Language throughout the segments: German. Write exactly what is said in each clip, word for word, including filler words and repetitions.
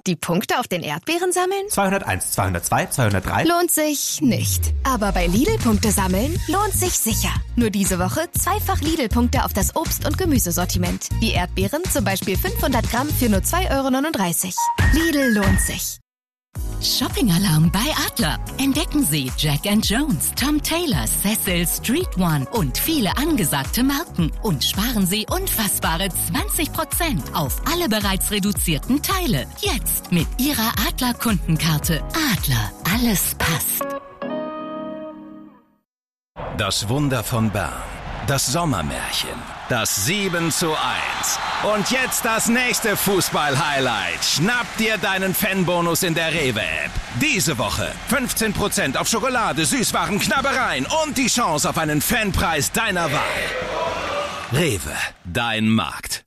Die Punkte auf den Erdbeeren sammeln? zweihunderteins, zweihundertzwei, zweihundertdrei. Lohnt sich nicht. Aber bei Lidl Punkte sammeln lohnt sich sicher. Nur diese Woche zweifach Lidl-Punkte auf das Obst- und Gemüsesortiment. Die Erdbeeren zum Beispiel fünfhundert Gramm für nur zwei Euro neununddreißig. Lidl lohnt sich. Shopping-Alarm bei Adler. Entdecken Sie Jack and Jones, Tom Taylor, Cecil, Street One und viele angesagte Marken. Und sparen Sie unfassbare zwanzig Prozent auf alle bereits reduzierten Teile. Jetzt mit Ihrer Adler-Kundenkarte. Adler, alles passt. Das Wunder von Bern. Das Sommermärchen. Das sieben zu eins. Und jetzt das nächste Fußball-Highlight. Schnapp dir deinen Fanbonus in der Rewe-App. Diese Woche fünfzehn Prozent auf Schokolade, Süßwaren, Knabbereien und die Chance auf einen Fanpreis deiner Wahl. Rewe, dein Markt.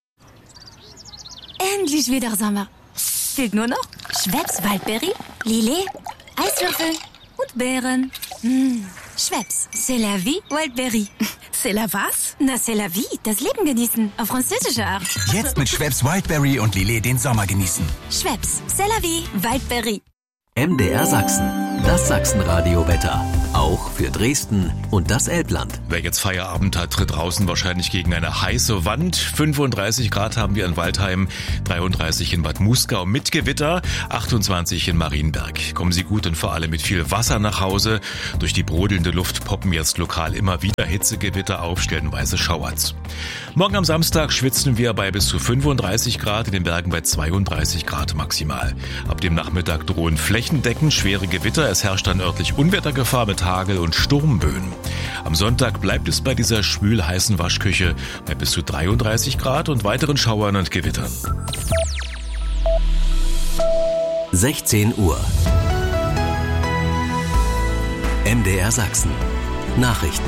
Endlich wieder Sommer. Fehlt nur noch Schweppes Waldberry, Lillet, Eiswürfel und Beeren. Mmh. Schweppes, c'est la vie, Wildberry. C'est la was? Na, c'est la vie, das Leben genießen, auf französische Art. Jetzt mit Schweppes Wildberry und Lillet den Sommer genießen. Schweppes, c'est la vie, Wildberry. M D R Sachsen, das Sachsen-Radio-Wetter. Auch für Dresden und das Elbland. Wer jetzt Feierabend hat, tritt draußen wahrscheinlich gegen eine heiße Wand. fünfunddreißig Grad haben wir in Waldheim, dreiunddreißig in Bad Muskau mit Gewitter, achtundzwanzig in Marienberg. Kommen Sie gut und vor allem mit viel Wasser nach Hause. Durch die brodelnde Luft poppen jetzt lokal immer wieder Hitzegewitter auf, stellenweise schauert's. Morgen am Samstag schwitzen wir bei bis zu fünfunddreißig Grad, in den Bergen bei zweiunddreißig Grad maximal. Ab dem Nachmittag drohen flächendeckend schwere Gewitter. Es herrscht dann örtlich Unwettergefahr mit Hagel und Sturmböen. Am Sonntag bleibt es bei dieser schwül-heißen Waschküche bei bis zu dreiunddreißig Grad und weiteren Schauern und Gewittern. sechzehn Uhr. M D R Sachsen. Nachrichten.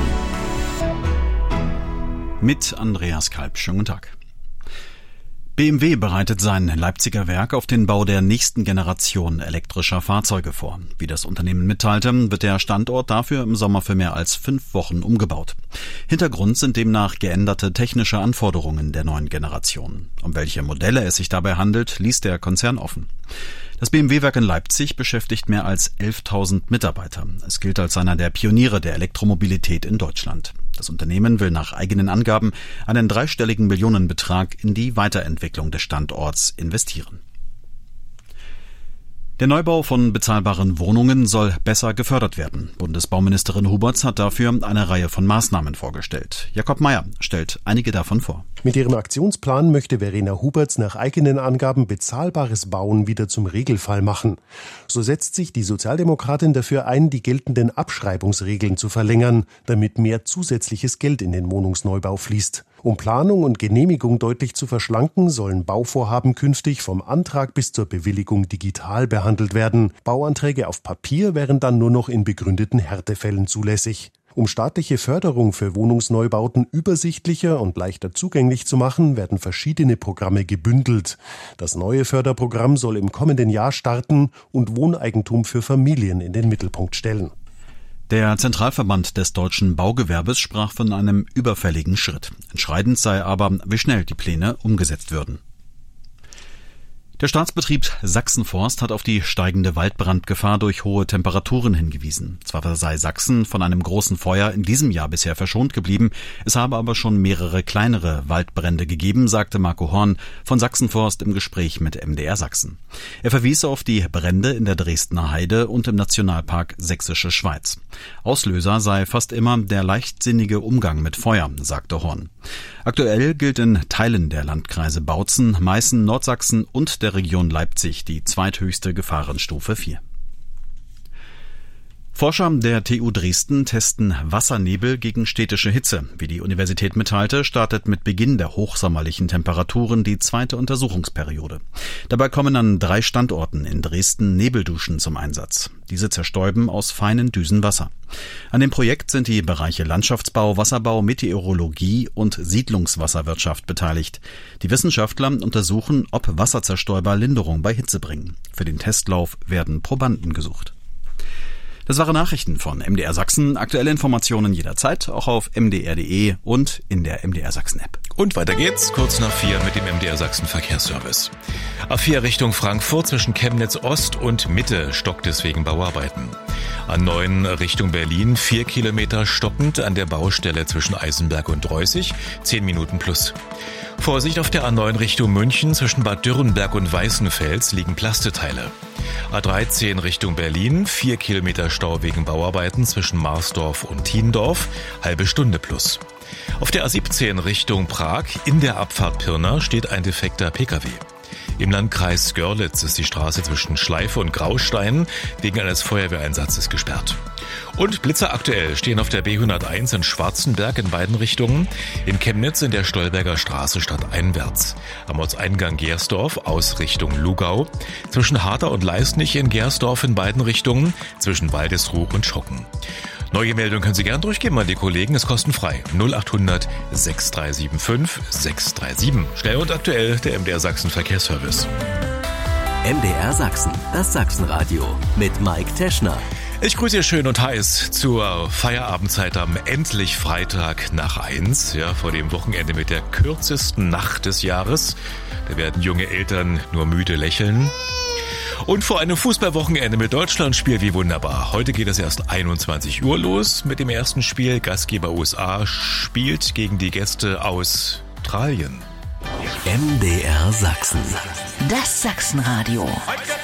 Mit Andreas Kalb. Schönen guten Tag. B M W bereitet sein Leipziger Werk auf den Bau der nächsten Generation elektrischer Fahrzeuge vor. Wie das Unternehmen mitteilte, wird der Standort dafür im Sommer für mehr als fünf Wochen umgebaut. Hintergrund sind demnach geänderte technische Anforderungen der neuen Generation. Um welche Modelle es sich dabei handelt, ließ der Konzern offen. Das B M W-Werk in Leipzig beschäftigt mehr als elftausend Mitarbeiter. Es gilt als einer der Pioniere der Elektromobilität in Deutschland. Das Unternehmen will nach eigenen Angaben einen dreistelligen Millionenbetrag in die Weiterentwicklung des Standorts investieren. Der Neubau von bezahlbaren Wohnungen soll besser gefördert werden. Bundesbauministerin Huberts hat dafür eine Reihe von Maßnahmen vorgestellt. Jakob Mayer stellt einige davon vor. Mit ihrem Aktionsplan möchte Verena Huberts nach eigenen Angaben bezahlbares Bauen wieder zum Regelfall machen. So setzt sich die Sozialdemokratin dafür ein, die geltenden Abschreibungsregeln zu verlängern, damit mehr zusätzliches Geld in den Wohnungsneubau fließt. Um Planung und Genehmigung deutlich zu verschlanken, sollen Bauvorhaben künftig vom Antrag bis zur Bewilligung digital behandelt werden. Bauanträge auf Papier wären dann nur noch in begründeten Härtefällen zulässig. Um staatliche Förderung für Wohnungsneubauten übersichtlicher und leichter zugänglich zu machen, werden verschiedene Programme gebündelt. Das neue Förderprogramm soll im kommenden Jahr starten und Wohneigentum für Familien in den Mittelpunkt stellen. Der Zentralverband des deutschen Baugewerbes sprach von einem überfälligen Schritt. Entscheidend sei aber, wie schnell die Pläne umgesetzt würden. Der Staatsbetrieb Sachsenforst hat auf die steigende Waldbrandgefahr durch hohe Temperaturen hingewiesen. Zwar sei Sachsen von einem großen Feuer in diesem Jahr bisher verschont geblieben, es habe aber schon mehrere kleinere Waldbrände gegeben, sagte Marco Horn von Sachsenforst im Gespräch mit M D R Sachsen. Er verwies auf die Brände in der Dresdner Heide und im Nationalpark Sächsische Schweiz. Auslöser sei fast immer der leichtsinnige Umgang mit Feuer, sagte Horn. Aktuell gilt in Teilen der Landkreise Bautzen, Meißen, Nordsachsen und der Region Leipzig die zweithöchste Gefahrenstufe vier. Forscher der T U Dresden testen Wassernebel gegen städtische Hitze. Wie die Universität mitteilte, startet mit Beginn der hochsommerlichen Temperaturen die zweite Untersuchungsperiode. Dabei kommen an drei Standorten in Dresden Nebelduschen zum Einsatz. Diese zerstäuben aus feinen Düsen Wasser. An dem Projekt sind die Bereiche Landschaftsbau, Wasserbau, Meteorologie und Siedlungswasserwirtschaft beteiligt. Die Wissenschaftler untersuchen, ob Wasserzerstäuber Linderung bei Hitze bringen. Für den Testlauf werden Probanden gesucht. Das waren Nachrichten von M D R Sachsen. Aktuelle Informationen jederzeit, auch auf m d r punkt d e und in der M D R Sachsen App. Und weiter geht's, kurz nach vier mit dem M D R Sachsen Verkehrsservice. A vier Richtung Frankfurt zwischen Chemnitz Ost und Mitte stockt es wegen Bauarbeiten. A neun Richtung Berlin vier Kilometer stockend an der Baustelle zwischen Eisenberg und Reußig, zehn Minuten plus. Vorsicht auf der A neun Richtung München zwischen Bad Dürrenberg und Weißenfels liegen Plasteteile. A dreizehn Richtung Berlin, vier Kilometer Stau wegen Bauarbeiten zwischen Marsdorf und Thiendorf, halbe Stunde plus. Auf der A siebzehn Richtung Prag in der Abfahrt Pirna steht ein defekter Pkw. Im Landkreis Görlitz ist die Straße zwischen Schleife und Graustein wegen eines Feuerwehreinsatzes gesperrt. Und blitzeraktuell stehen auf der B hunderteins in Schwarzenberg in beiden Richtungen, in Chemnitz in der Stolberger Straße stadteinwärts, am Ortseingang Gersdorf aus Richtung Lugau, zwischen Harter und Leisnich in Gersdorf in beiden Richtungen, zwischen Waldesruh und Schocken. Neue Meldungen können Sie gern durchgeben an die Kollegen, ist kostenfrei. null acht hundert sechs drei sieben fünf sechs drei sieben. Schnell und aktuell der M D R Sachsen Verkehrsservice. M D R Sachsen, das Sachsenradio mit Mike Teschner. Ich grüße Sie schön und heiß zur Feierabendzeit am endlich Freitag nach eins, ja, vor dem Wochenende mit der kürzesten Nacht des Jahres. Da werden junge Eltern nur müde lächeln. Und vor einem Fußballwochenende mit Deutschlandspiel, wie wunderbar. Heute geht es erst einundzwanzig Uhr los mit dem ersten Spiel. Gastgeber U S A spielt gegen die Gäste aus Australien. M D R Sachsen. Das Sachsenradio. Heute